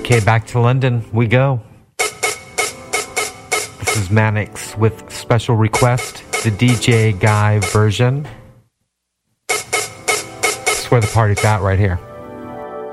Okay, back to London we go. This is Mannix with Special Request, the DJ Guy version. That's where the party's at right here.